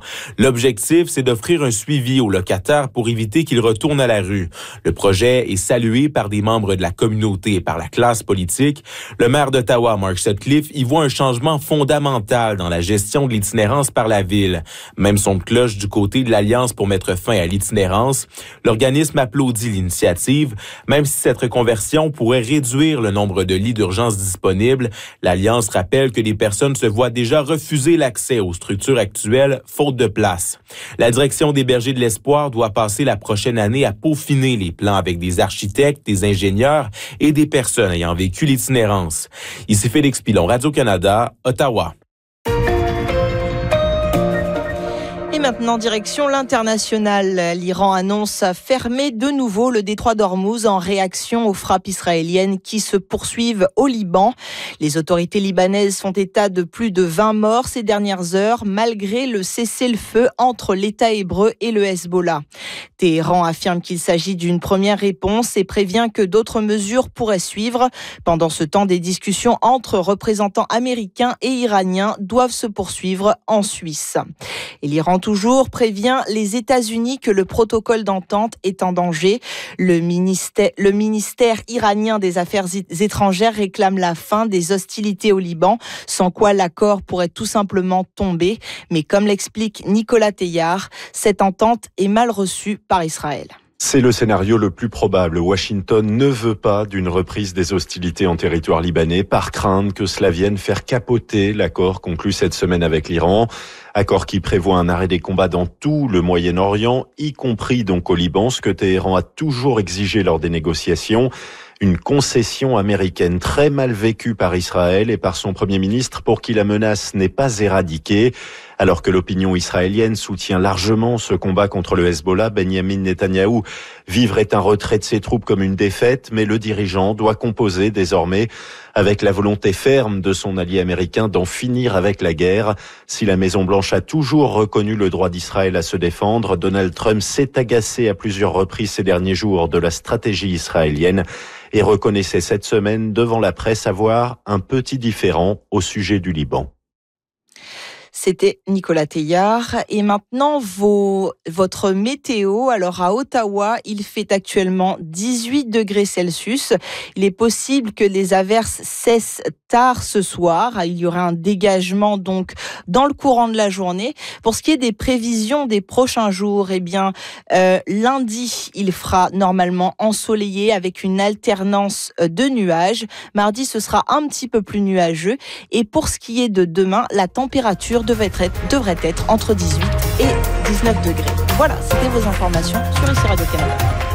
L'objectif, c'est d'offrir un suivi aux locataires pour éviter qu'ils retournent à la rue. Le projet est salué par des membres de la communauté et par la classe politique. Le maire d'Ottawa, Mark Sutcliffe, y voit un changement fondamental dans la gestion de l'itinérance par la ville. Même son de cloche du côté de l'Alliance pour mettre fin à l'itinérance. L'organisme applaudit l'initiative, même si cette reconversion pourrait réduire le nombre de lits d'urgence disponibles. L'Alliance rappelle que des personnes se voient déjà refuser l'accès aux structures actuelles, faute de place. La direction des Bergers de l'Espoir doit passer la prochaine année à peaufiner les plans avec des architectes, des ingénieurs et des personnes ayant vécu l'itinérance. Ici Félix Pilon, Radio-Canada, Ottawa. Et maintenant, direction l'international. L'Iran annonce fermer de nouveau le détroit d'Ormuz en réaction aux frappes israéliennes qui se poursuivent au Liban. Les autorités libanaises font état de plus de 20 morts ces dernières heures, malgré le cessez-le-feu entre l'État hébreu et le Hezbollah. Téhéran affirme qu'il s'agit d'une première réponse et prévient que d'autres mesures pourraient suivre. Pendant ce temps, des discussions entre représentants américains et iraniens doivent se poursuivre en Suisse. Et l'Iran toujours prévient les États-Unis que le protocole d'entente est en danger. Le ministère iranien des Affaires étrangères réclame la fin des hostilités au Liban, sans quoi l'accord pourrait tout simplement tomber. Mais comme l'explique Nicolas Teillard, cette entente est mal reçue par Israël. C'est le scénario le plus probable. Washington ne veut pas d'une reprise des hostilités en territoire libanais par crainte que cela vienne faire capoter l'accord conclu cette semaine avec l'Iran. Accord qui prévoit un arrêt des combats dans tout le Moyen-Orient, y compris donc au Liban, ce que Téhéran a toujours exigé lors des négociations. Une concession américaine très mal vécue par Israël et par son Premier ministre pour qui la menace n'est pas éradiquée. Alors que l'opinion israélienne soutient largement ce combat contre le Hezbollah, Benyamin Netanyahou vivrait un retrait de ses troupes comme une défaite, mais le dirigeant doit composer désormais avec la volonté ferme de son allié américain d'en finir avec la guerre. Si la Maison-Blanche a toujours reconnu le droit d'Israël à se défendre, Donald Trump s'est agacé à plusieurs reprises ces derniers jours de la stratégie israélienne et reconnaissait cette semaine devant la presse avoir un petit différend au sujet du Liban. C'était Nicolas Teillard. Et maintenant, votre météo. Alors, à Ottawa, il fait actuellement 18 degrés Celsius. Il est possible que les averses cessent tard ce soir. Il y aura un dégagement, donc, dans le courant de la journée. Pour ce qui est des prévisions des prochains jours, lundi, il fera normalement ensoleillé avec une alternance de nuages. Mardi, ce sera un petit peu plus nuageux. Et pour ce qui est de demain, la température devrait être entre 18 et 19 degrés. Voilà, c'était vos informations sur ici Radio-Canada.